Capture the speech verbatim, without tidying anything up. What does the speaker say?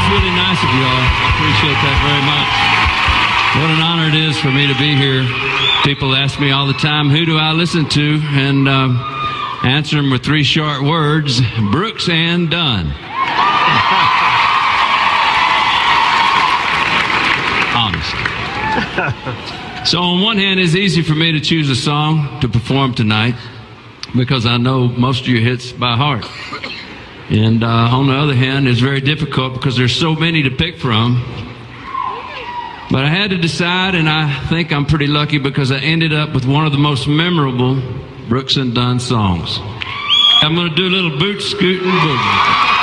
That's really nice of you all. I appreciate that very much. What an honor it is for me to be here. People ask me all the time, who do I listen to? And um, answer them with three short words, Brooks and Dunn. Honest. So on one hand, it's easy for me to choose a song to perform tonight because I know most of your hits by heart. And uh, on the other hand, it's very difficult because there's so many to pick from. But I had to decide, and I think I'm pretty lucky because I ended up with one of the most memorable Brooks and Dunn songs. I'm going to do a little boot scooting boogie.